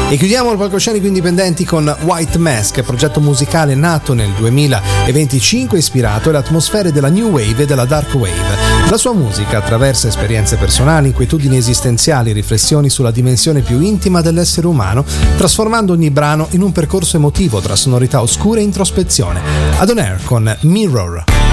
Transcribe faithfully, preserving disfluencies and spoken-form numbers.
E chiudiamo il palcoscenico indipendenti con White Mask, progetto musicale nato nel duemilaventicinque ispirato alle atmosfere della New Wave e della Dark Wave. La sua musica attraversa esperienze personali, inquietudini esistenziali, riflessioni sulla dimensione più intima dell'essere umano, trasformando ogni brano in un percorso emotivo tra sonorità oscure e introspezione. Ad On Air con Mirror.